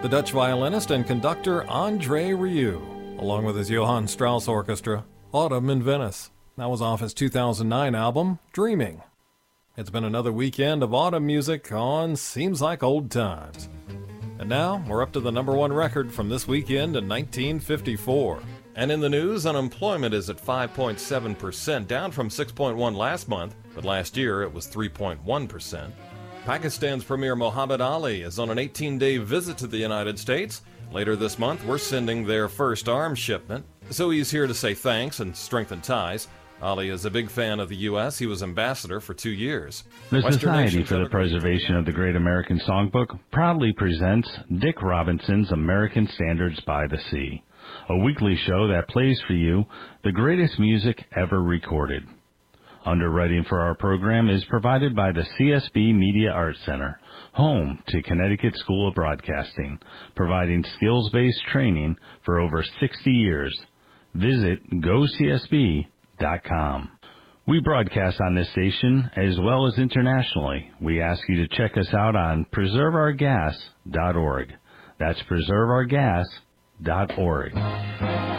the Dutch violinist and conductor André Rieu, along with his Johann Strauss Orchestra, Autumn in Venice. That was off his 2009 album, Dreaming. It's been another weekend of autumn music on Seems Like Old Times. And now, we're up to the number one record from this weekend in 1954. And in the news, unemployment is at 5.7%, down from 6.1% last month, but last year it was 3.1%. Pakistan's Premier Muhammad Ali is on an 18-day visit to the United States. Later this month, we're sending their first arms shipment, so he's here to say thanks and strengthen ties. Ali is a big fan of the U.S. He was ambassador for 2 years. The Society for the Preservation of the Great American Songbook proudly presents Dick Robinson's American Standards by the Sea, a weekly show that plays for you the greatest music ever recorded. Underwriting for our program is provided by the CSB Media Arts Center, home to Connecticut School of Broadcasting, providing skills-based training for over 60 years. Visit GoCSB.com. We broadcast on this station as well as internationally. We ask you to check us out on preserveourgas.org. That's preserveourgas.org.